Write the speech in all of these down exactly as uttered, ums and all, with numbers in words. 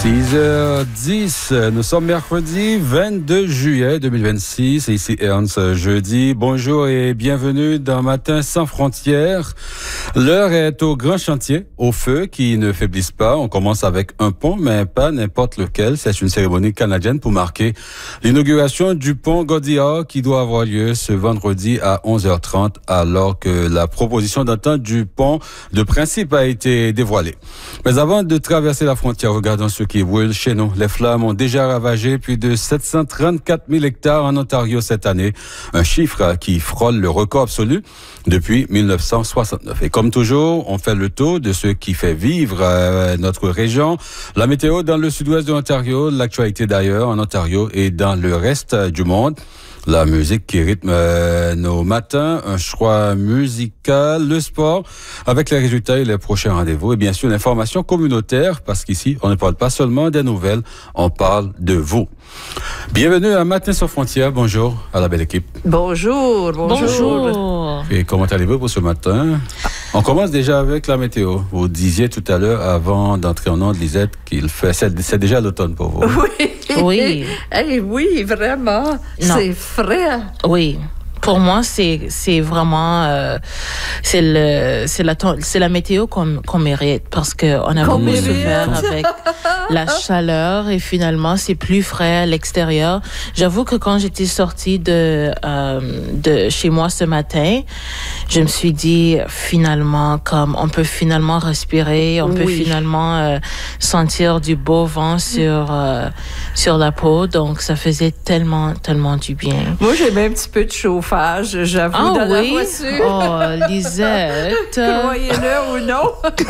six heures dix, nous sommes mercredi vingt-deux juillet deux mille vingt-six, et ici Ernst Jeudi. Bonjour et bienvenue dans Matin sans frontières. L'heure est au grand chantier, au feu qui ne faiblisse pas. On commence avec un pont, mais pas n'importe lequel. C'est une cérémonie canadienne pour marquer l'inauguration du pont Gordillard qui doit avoir lieu ce vendredi à onze heures trente, alors que la proposition d'entente du pont de principe a été dévoilée. Mais avant de traverser la frontière, regardons ce qui brûle chez nous. Les flammes ont déjà ravagé plus de sept cent trente-quatre mille hectares en Ontario cette année, un chiffre qui frôle le record absolu depuis mille neuf cent soixante-neuf. Et comme toujours, on fait le tour de ce qui fait vivre euh, notre région. La météo dans le sud-ouest de l'Ontario, l'actualité d'ailleurs en Ontario et dans le reste du monde. La musique qui rythme euh, nos matins, un choix musical, le sport, avec les résultats et les prochains rendez-vous. Et bien sûr, l'information communautaire, parce qu'ici, on ne parle pas seulement des nouvelles, on parle de vous. Bienvenue à Matin sans frontières. Bonjour à la belle équipe. Bonjour, bonjour. Bonjour. Et comment allez-vous pour ce matin? On commence déjà avec la météo. Vous disiez tout à l'heure, avant d'entrer en ondes, Lisette, qu'il fait, c'est, c'est déjà l'automne pour vous. Oui. Oui. Hey, oui, vraiment. Non. C'est frais. Oui. Pour moi, c'est c'est vraiment euh, c'est le c'est la c'est la météo qu'on qu'on mérite parce que on a Qu'on beaucoup mérite. souffert avec la chaleur et finalement c'est plus frais à l'extérieur. J'avoue que quand j'étais sortie de euh, de chez moi ce matin, je me suis dit finalement comme on peut finalement respirer, on Oui. peut finalement euh, sentir du beau vent sur euh, sur la peau, donc ça faisait tellement tellement du bien. Moi, j'ai même un petit peu de chauffage, j'avoue, Ah dans oui? la voiture. Oh, Lisette. Croyez-le ou non.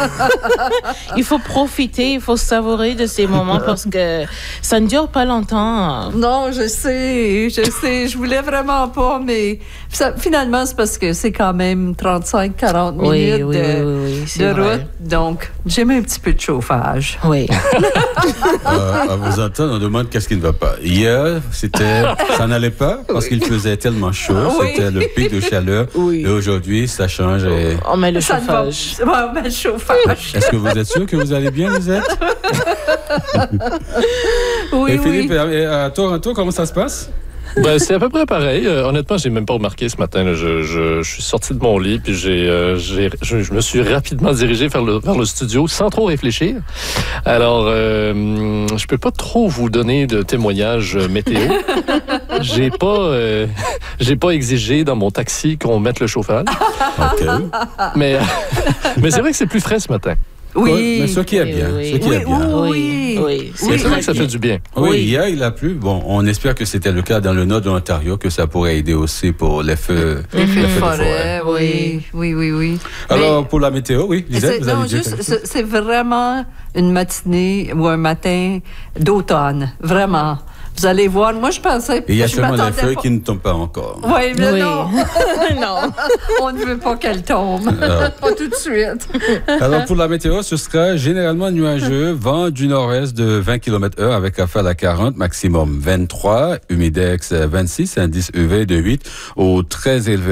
Il faut profiter, il faut savourer de ces moments parce que ça ne dure pas longtemps. Non, je sais, je sais. Je voulais vraiment pas, mais ça, finalement, c'est parce que c'est quand même trente-cinq à quarante Oui, minutes oui, de, oui, oui, c'est de vrai. route. Donc, j'ai même un petit peu de chauffage. Oui. Euh, à vous entendre, on demande qu'est-ce qui ne va pas. Hier, c'était, ça n'allait pas parce qu'il faisait tellement chaud. Oui. C'était le pic de chaleur. Oui. Et aujourd'hui, ça change. Et... On met le Ça ne va- chauffage. Ouais, on met le chauffage. Est-ce que vous êtes sûr que vous allez bien, Lisette? Oui, Et Philippe, oui. et à Toronto, comment ça se passe? Ben, c'est à peu près pareil. Euh, honnêtement, j'ai même pas remarqué ce matin. Là. Je, je, je suis sorti de mon lit puis j'ai, euh, j'ai, je, je me suis rapidement dirigé vers le, vers le studio sans trop réfléchir. Alors, euh, je peux pas trop vous donner de témoignages météo. J'ai pas, euh, j'ai pas exigé dans mon taxi qu'on mette le chauffage. OK. Mais, mais c'est vrai que c'est plus frais ce matin. Oui. Mais ce qui est Oui, bien. oui, Ce qui oui. est bien. Oui. Oui, oui. C'est Oui. vrai que ça fait du bien. Oui, Oui. hier, il a plu. Bon, on espère que c'était le cas dans le nord de l'Ontario, que ça pourrait aider aussi pour les feux, Les feux de feux forêt, oui, oui, oui, oui. Alors, Mais- pour la météo, oui, Lisette, c'est, vous allez non, dire juste, quelque chose? c'est, c'est vraiment une matinée ou un matin d'automne, vraiment. Vous allez voir, moi je pensais... Et il y a je seulement les m'attendais feuilles pas- qui ne tombent pas encore. Oui, mais Oui. non, Non. on ne veut pas qu'elle tombe. Ah. Pas tout de suite. Alors, pour la météo, ce sera généralement nuageux, vent du nord-est de vingt kilomètres heure avec rafale à quarante, maximum vingt-trois, humidex vingt-six, indice U V de huit au très élevé.